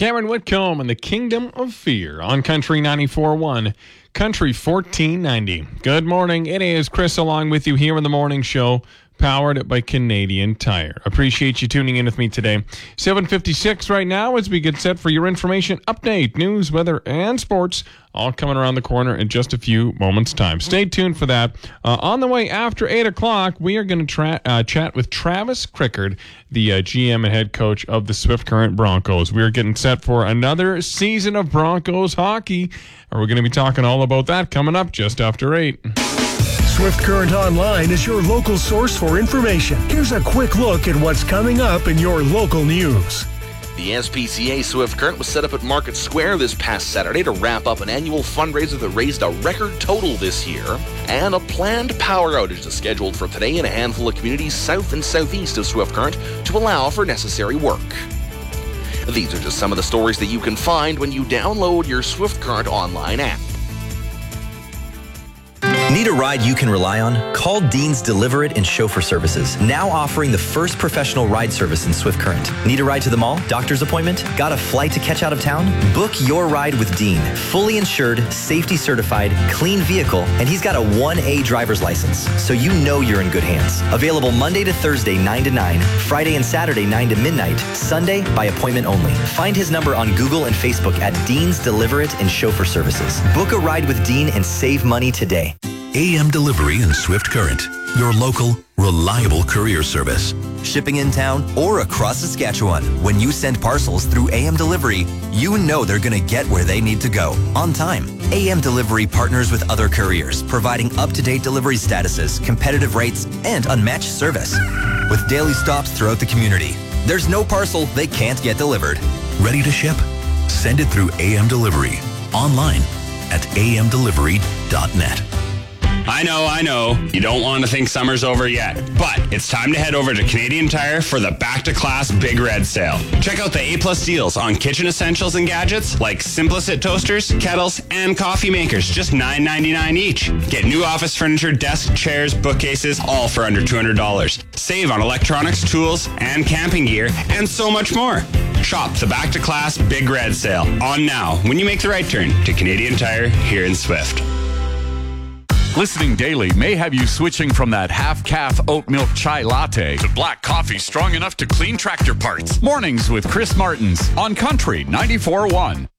Cameron Whitcomb and the Kingdom of Fear on Country 94.1, Country 1490. Good morning. It is Chris along with you here in the morning show, powered by Canadian Tire. Appreciate you tuning in with me today. 7:56 right now as we get set for your information update, news, weather, and sports, all coming around the corner in just a few moments' time. Stay tuned for that. On the way after 8 o'clock, we are going to chat with Travis Crickard, the GM and head coach of the Swift Current Broncos. We are getting set for another season of Broncos hockey, and we're going to be talking all about that coming up just after 8. Swift Current Online is your local source for information. Here's a quick look at what's coming up in your local news. The SPCA Swift Current was set up at Market Square this past Saturday to wrap up an annual fundraiser that raised a record total this year. And a planned power outage is scheduled for today in a handful of communities south and southeast of Swift Current to allow for necessary work. These are just some of the stories that you can find when you download your Swift Current Online app. Need a ride you can rely on? Call Dean's Deliver It and Chauffeur Services, now offering the first professional ride service in Swift Current. Need a ride to the mall? Doctor's appointment? Got a flight to catch out of town? Book your ride with Dean. Fully insured, safety certified, clean vehicle, and he's got a 1A driver's license, so you know you're in good hands. Available Monday to Thursday 9 to 9, Friday and Saturday 9 to midnight, Sunday by appointment only. Find his number on Google and Facebook at Dean's Deliver It and Chauffeur Services. Book a ride with Dean and save money today. AM Delivery in Swift Current, your local, reliable courier service. Shipping in town or across Saskatchewan. When you send parcels through AM Delivery, you know they're going to get where they need to go on time. AM Delivery partners with other couriers, providing up-to-date delivery statuses, competitive rates, and unmatched service. With daily stops throughout the community, there's no parcel they can't get delivered. Ready to ship? Send it through AM Delivery, online at amdelivery.net. I know, you don't want to think summer's over yet, but it's time to head over to Canadian Tire for the back-to-class Big Red Sale. Check out the A-plus deals on kitchen essentials and gadgets like Simplicit toasters, kettles, and coffee makers, just $9.99 each. Get new office furniture, desk, chairs, bookcases, all for under $200. Save on electronics, tools, and camping gear, and so much more. Shop the back-to-class Big Red Sale on now when you make the right turn to Canadian Tire here in Swift. Listening daily may have you switching from that half-calf oat milk chai latte to black coffee strong enough to clean tractor parts. Mornings with Chris Martins on Country 94.1.